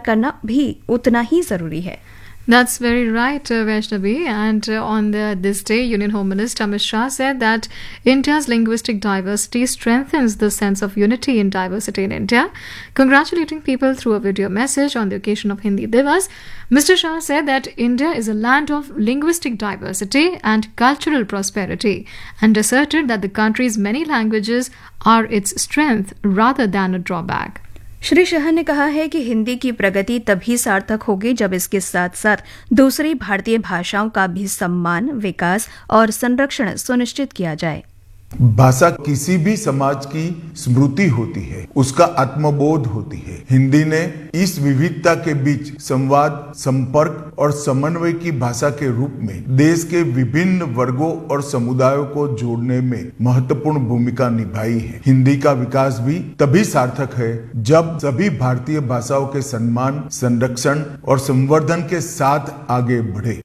करना भी उतना ही जरूरी है। That's very right, Vaishnavi. And on this day, Union Home Minister Amit Shah said that India's linguistic diversity strengthens the sense of unity in diversity in India. Congratulating people through a video message on the occasion of Hindi Divas, Mr. Shah said that India is a land of linguistic diversity and cultural prosperity, and asserted that the country's many languages are its strength rather than a drawback. Shri Shah ने कहा है कि हिंदी की प्रगति तभी सार्थक होगी जब इसके साथ साथ दूसरी भारतीय भाषाओं का भी सम्मान, विकास और संरक्षण सुनिश्चित किया जाए। भाषा किसी भी समाज की स्मृति होती है, उसका आत्मबोध होती है। हिंदी ने इस विविधता के बीच संवाद, संपर्क और समन्वय की भाषा के रूप में देश के विभिन्न वर्गों और समुदायों को जोड़ने में महत्वपूर्ण भूमिका निभाई है। हिंदी का विकास भी तभी सार्थक है जब सभी भारतीय भाषाओं के सम्मान, संरक्षण और संवर्धन के साथ आगे बढ़े।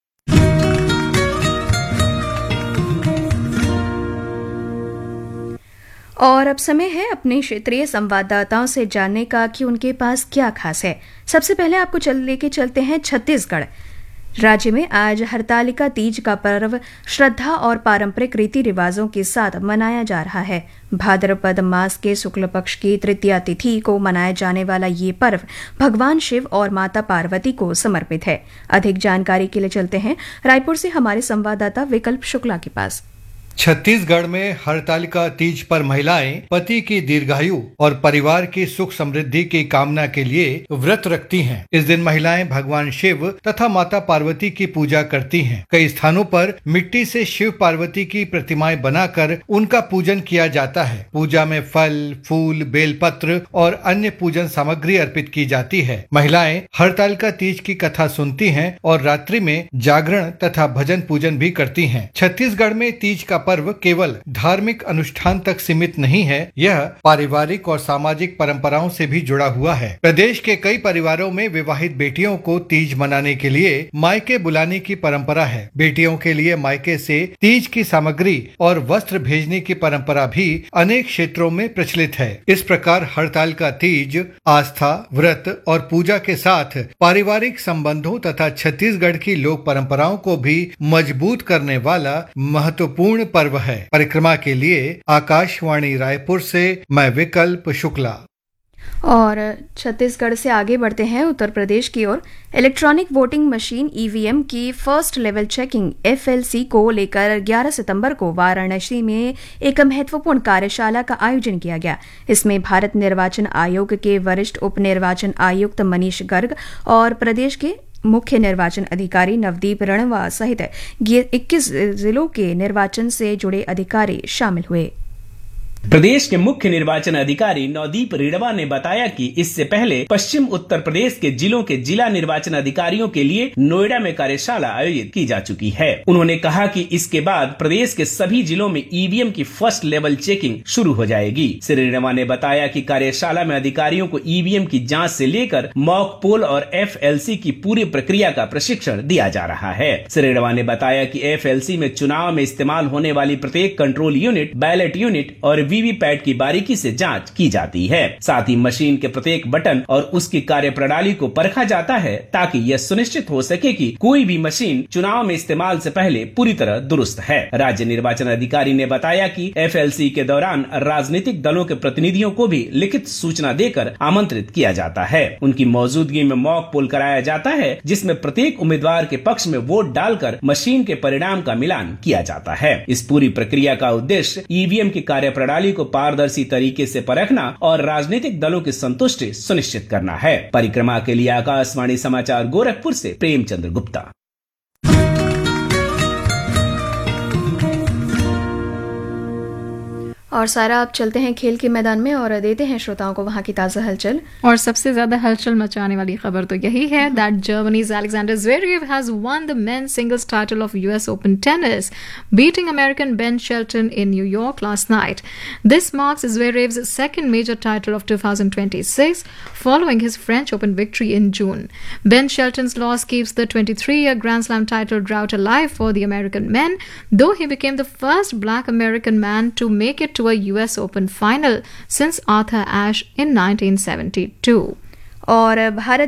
और अब समय है अपने क्षेत्रीय संवाददाताओं से जानने का कि उनके पास क्या खास है। सबसे पहले आपको लेके चलते हैं छत्तीसगढ़। राज्य में आज हरतालिका तीज का पर्व श्रद्धा और पारंपरिक रीति रिवाजों के साथ मनाया जा रहा है। भाद्रपद मास के शुक्ल पक्ष की तृतीया तिथि को मनाया जाने वाला ये पर्व भगवान शिव और माता पार्वती को समर्पित है। अधिक जानकारी के लिए चलते हैं रायपुर से हमारे संवाददाता विकल्प शुक्ला के पास। छत्तीसगढ़ में हरतालिका तीज पर महिलाएं पति की दीर्घायु और परिवार की सुख समृद्धि की कामना के लिए व्रत रखती हैं। इस दिन महिलाएं भगवान शिव तथा माता पार्वती की पूजा करती हैं। कई स्थानों पर मिट्टी से शिव पार्वती की प्रतिमाएं बनाकर उनका पूजन किया जाता है। पूजा में फल, फूल, बेलपत्र और अन्य पूजन सामग्री अर्पित की जाती है। महिलाएं हरतालिका तीज की कथा सुनती हैं और रात्रि में जागरण तथा भजन पूजन भी करती हैं। छत्तीसगढ़ में तीज का पर्व केवल धार्मिक अनुष्ठान तक सीमित नहीं है, यह पारिवारिक और सामाजिक परंपराओं से भी जुड़ा हुआ है। प्रदेश के कई परिवारों में विवाहित बेटियों को तीज मनाने के लिए मायके बुलाने की परंपरा है। बेटियों के लिए मायके से तीज की सामग्री और वस्त्र भेजने की परंपरा भी अनेक क्षेत्रों में प्रचलित है। इस प्रकार हड़तालिका तीज आस्था, व्रत और पूजा के साथ पारिवारिक संबंधों तथा छत्तीसगढ़ की लोक परंपराओं को भी मजबूत करने वाला महत्वपूर्ण पर्व है। परिक्रमा के लिए आकाशवाणी रायपुर से मैं विकल्प शुक्ला। और छत्तीसगढ़ से आगे बढ़ते हैं उत्तर प्रदेश की ओर। इलेक्ट्रॉनिक वोटिंग मशीन ईवीएम की फर्स्ट लेवल चेकिंग एफएलसी को लेकर 11 सितंबर को वाराणसी में एक महत्वपूर्ण कार्यशाला का आयोजन किया गया। इसमें भारत निर्वाचन आयोग के वरिष्ठ उप निर्वाचन आयुक्त मनीष गर्ग और प्रदेश के मुख्य निर्वाचन अधिकारी नवदीप रणवा सहित 21 जिलों के निर्वाचन से जुड़े अधिकारी शामिल हुए। प्रदेश के मुख्य निर्वाचन अधिकारी नवदीप रिड़वा ने बताया कि इससे पहले पश्चिम उत्तर प्रदेश के जिलों के जिला निर्वाचन अधिकारियों के लिए नोएडा में कार्यशाला आयोजित की जा चुकी है। उन्होंने कहा कि इसके बाद प्रदेश के सभी जिलों में ईवीएम की फर्स्ट लेवल चेकिंग शुरू हो जाएगी। श्री रिड़वा ने बताया कि कार्यशाला में अधिकारियों को ईवीएम की जांच से लेकर मॉक पोल और एफएलसी की पूरी प्रक्रिया का प्रशिक्षण दिया जा रहा है। श्री रिड़वा ने बताया कि एफएलसी में चुनाव में इस्तेमाल होने वाली प्रत्येक कंट्रोल यूनिट, बैलेट यूनिट और वीवीपैट की बारीकी से जांच की जाती है। साथ ही मशीन के प्रत्येक बटन और उसकी कार्यप्रणाली को परखा जाता है ताकि यह सुनिश्चित हो सके कि कोई भी मशीन चुनाव में इस्तेमाल से पहले पूरी तरह दुरुस्त है। राज्य निर्वाचन अधिकारी ने बताया कि एफएलसी के दौरान राजनीतिक दलों के प्रतिनिधियों को भी लिखित सूचना देकर आमंत्रित किया जाता है। उनकी मौजूदगी में मॉक पोल कराया जाता है, जिसमें प्रत्येक उम्मीदवार के पक्ष में वोट डालकर मशीन के परिणाम का मिलान किया जाता है। इस पूरी प्रक्रिया का उद्देश्य ईवीएम की कार्यप्रणाली को पारदर्शी तरीके से परखना और राजनीतिक दलों की संतुष्टि सुनिश्चित करना है। परिक्रमा के लिए आकाशवाणी समाचार गोरखपुर से प्रेमचंद्र गुप्ता। और सारा आप चलते हैं खेल के मैदान में और देते हैं श्रोताओं को वहां की ताजा हलचल। और सबसे ज्यादा हलचल मचाने वाली खबर तो यही है that Germany's Alexander Zverev has won the men's singles title of US Open tennis, beating American Ben Shelton in New York last night. This marks Zverev's second major title of 2026, following his French Open victory in June. Ben Shelton's loss keeps the 23-year Grand Slam title drought alive for the American men, though he became the first Black American man to make it to a US Open final since Arthur Ashe in 1972. और भारत